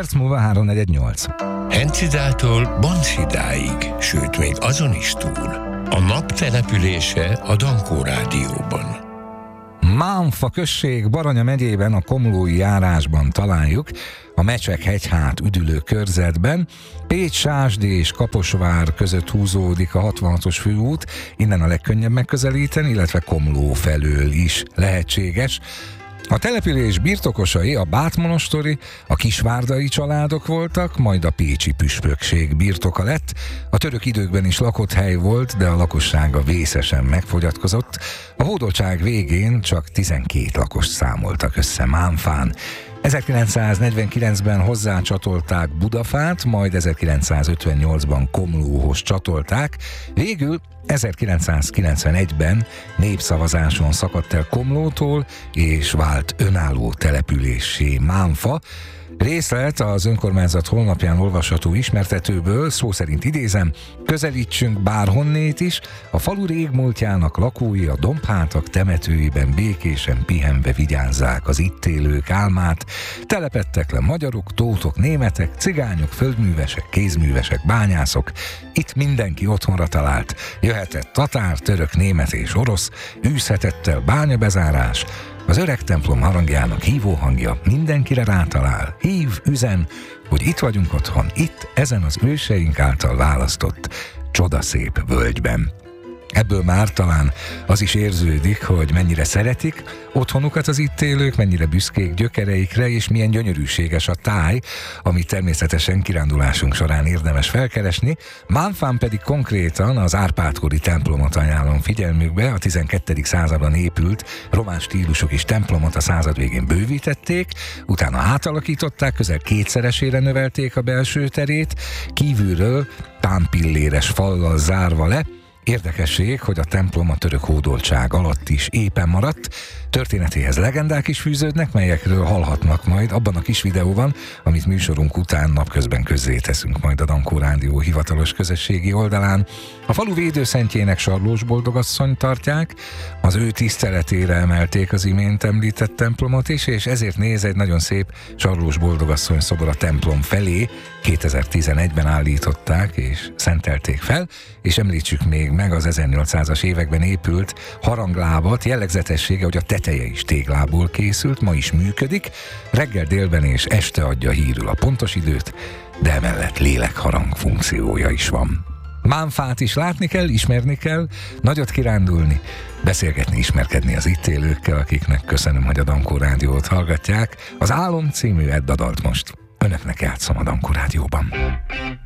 perc múlva 3:48. Hencidától Banszidáig, sőt még azon is túl. A nap települése a Dankó Rádióban. Mánfa község Baranya megyében, a Komlói járásban találjuk, a Mecsek-hegyhát üdülő körzetben. Pécs, Sásdi és Kaposvár között húzódik a 66-os főút, innen a legkönnyebb megközelíteni, illetve Komló felől is lehetséges. A település birtokosai a bátmonostori, a kisvárdai családok voltak, majd a pécsi püspökség birtoka lett. A török időkben is lakott hely volt, de a lakossága vészesen megfogyatkozott. A hódoltság végén csak 12 lakost számoltak össze Mánfán. 1949-ben hozzácsatolták Budafát, majd 1958-ban Komlóhoz csatolták, végül 1991-ben népszavazáson szakadt el Komlótól, és vált önálló településsé Mánfa. Részlet az önkormányzat honlapján olvasható ismertetőből, szó szerint idézem: közelítsünk bárhonnét is, a falu régmúltjának lakói a dombhátak temetőiben békésen pihenve vigyázzák az itt élők álmát. Telepedtek le magyarok, tótok, németek, cigányok, földművesek, kézművesek, bányászok. Itt mindenki otthonra talált. Jöhetett tatár, török, német és orosz, űzhetett el bányabezárás. Az öreg templom harangjának hívóhangja mindenkire rátalál. Hív, üzen, hogy itt vagyunk otthon, itt, ezen az őseink által választott csodaszép völgyben. Ebből már talán az is érződik, hogy mennyire szeretik otthonukat az itt élők, mennyire büszkék gyökereikre, és milyen gyönyörűséges a táj, amit természetesen kirándulásunk során érdemes felkeresni. Mánfán pedig konkrétan az Árpád-kori templomot ajánlom figyelmükbe. A 12. században épült román stílusú kis templomot a század végén bővítették, utána átalakították, közel kétszeresére növelték a belső terét, kívülről pámpilléres fallal zárva le. Érdekesség, hogy a templom a török hódoltság alatt is épen maradt. Történetéhez legendák is fűződnek, melyekről hallhatnak majd abban a kis videóban, amit műsorunk után napközben közzéteszünk majd a Dankó Rádió hivatalos közösségi oldalán. A falu védőszentjének Sarlós Boldogasszony tartják, az ő tiszteletére emelték az imént említett templomot is, és ezért néz egy nagyon szép Sarlós Boldogasszony szobor a templom felé. 2011-ben állították és szentelték fel, és említsük még meg az 1800-as években épült haranglábat. Jellegzetessége, hogy a teteje is téglából készült, ma is működik, reggel, délben és este adja hírül a pontos időt, de emellett lélekharang funkciója is van. Mánfát is látni kell, ismerni kell, nagyot kirándulni, beszélgetni, ismerkedni az itt élőkkel, akiknek köszönöm, hogy a Dankó Rádiót hallgatják. Az Álom című Edda dalt most önöknek játszom a Dankó Rádióban.